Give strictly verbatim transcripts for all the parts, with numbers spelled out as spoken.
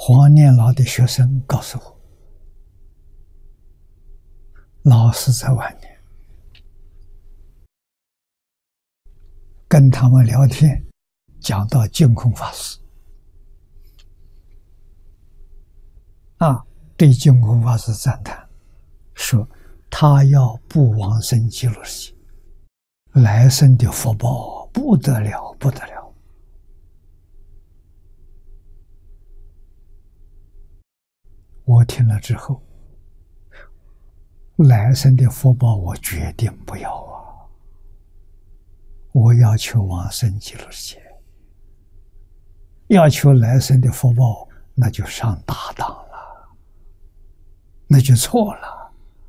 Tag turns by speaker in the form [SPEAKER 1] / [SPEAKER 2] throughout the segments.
[SPEAKER 1] 黄念老的学生告诉我，老师在晚年跟他们聊天，讲到净空法师啊，对净空法师赞叹，说他要不往生极乐世界，来生的福报不得了，不得了。我听了之后，来生的福报我决定不要啊！我要求往生极乐世界，要求来生的福报，那就上大当了，那就错了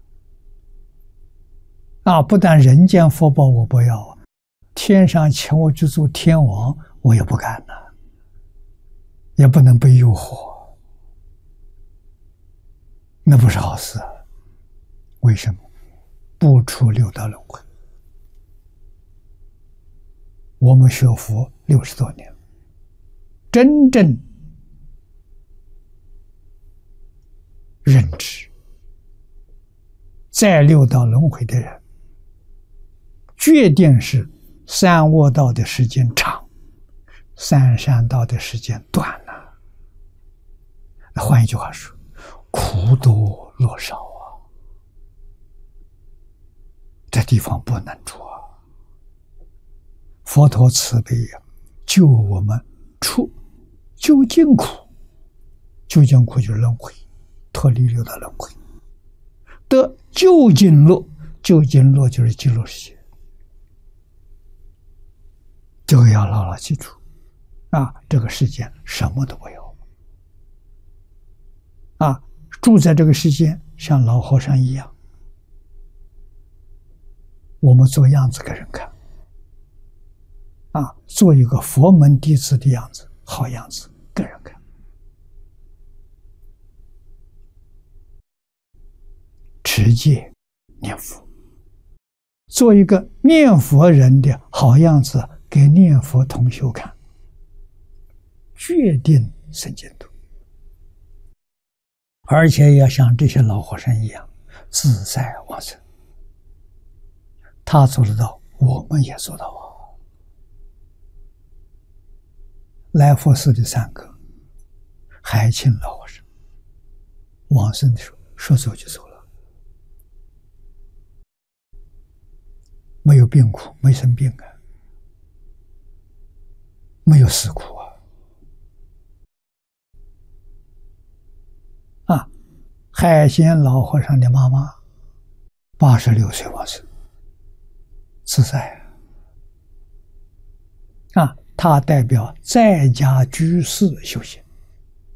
[SPEAKER 1] 啊！不但人间福报我不要，天上请我去做天王，我也不敢了，也不能被诱惑。那不是好事啊！为什么？不出六道轮回。我们学佛六十多年，真正认知在六道轮回的人，决定是三恶道的时间长，三善道的时间短了。换一句话说，苦多乐少啊，这地方不能住啊！佛陀慈悲呀，救我们出究竟苦，究竟苦就是轮回，脱离六道轮回，得究竟乐，究竟乐就是极乐世界。这个要牢牢记住啊！这个世间什么都不有啊！住在这个世间，像老和尚一样，我们做样子给人看，啊，做一个佛门弟子的样子，好样子给人看。持戒念佛，做一个念佛人的好样子给念佛同修看，决定生净土。而且要像这些老和尚一样自在往生，他做得到，我们也做到啊！来佛寺的三个海清老和尚往生的时候，说走就走了，没有病苦，没生病啊，没有死苦啊。啊，海鲜老和尚的妈妈八十六岁往生，自在啊！他代表在家居士修行，